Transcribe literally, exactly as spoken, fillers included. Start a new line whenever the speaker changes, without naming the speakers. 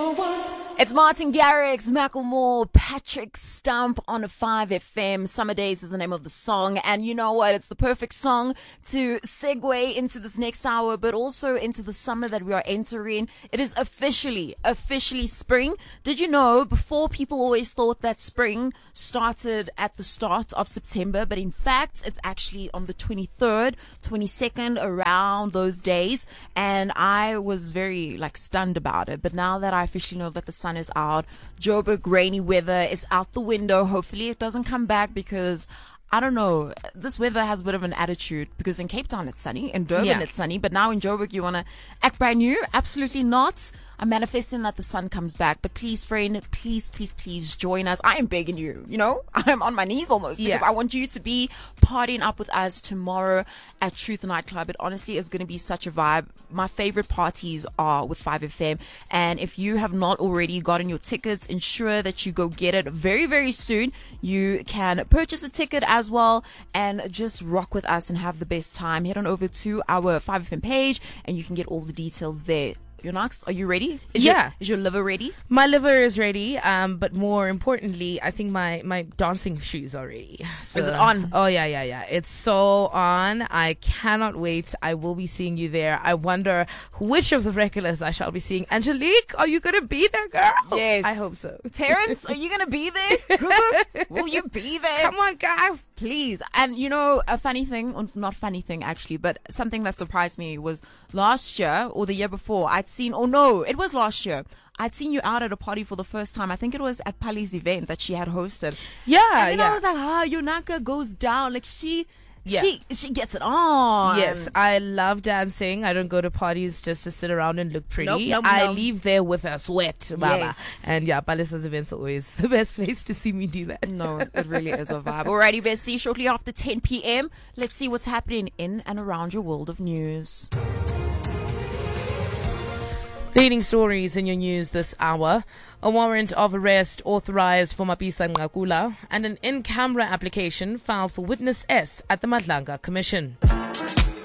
It's Martin Garrix, Macklemore, Patrick Stump on five F M. Summer Days is the name of the song. And you know what? It's the perfect song to segue into this next hour, but also into the summer that we are entering. It is officially, officially spring. Did you know, before people always thought that spring started at the start of September, but in fact, it's actually on the twenty-third, twenty-second, around those days. And I was very like stunned about it. But now that I officially know that the sun is out, Joburg rainy weather is out the window. Hopefully it doesn't come back, because I don't know, this weather has a bit of an attitude, because in Cape Town it's sunny, in Durban
Yeah.
it's sunny, but now in Joburg you want to act brand new? Absolutely not. I'm manifesting that the sun comes back, but please, friend, please, please, please join us. I am begging you, you know, I'm on my knees almost, because
Yeah.
I want you to be partying up with us tomorrow at Truth Nightclub. It honestly is going to be such a vibe. My favorite parties are with five F M, and if you have not already gotten your tickets, ensure that you go get it very, very soon. You can purchase a ticket as well and just rock with us and have the best time. Head on over to our five F M page and you can get all the details there. Yonax, are you ready? Is
Yeah.
Your, is your liver ready?
My liver is ready, um, but more importantly, I think my, my dancing shoes are ready. So,
Is it on?
Oh, yeah, yeah, yeah. It's so on. I cannot wait. I will be seeing you there. I wonder which of the regulars I shall be seeing. Angelique, are you going to be there, girl?
Yes.
I hope so.
Terrence, are you going to be there? Will you be there?
Come on, guys.
Please. And you know, a funny thing, or not funny thing actually, but something that surprised me was last year or the year before, I'd seen, oh no, it was last year. I'd seen you out at a party for the first time. I think it was at Pali's event that she had hosted.
Yeah,
And then
yeah.
I was like, ah, Yonaka goes down. Like she,
Yeah.
she, she gets it on.
Yes, I love dancing. I don't go to parties just to sit around and look pretty.
Nope, nope,
I
nope.
leave there with a sweat, Baba.
Yes.
And yeah, Palace's events are always the best place to see me do that.
No, it really is a vibe. Alrighty, Bessie, shortly after ten p.m., let's see what's happening in and around your world of news.
Leading stories in your news this hour. A warrant of arrest authorized for Mapisa Ngakula and an in-camera application filed for Witness S at the Madlanga Commission.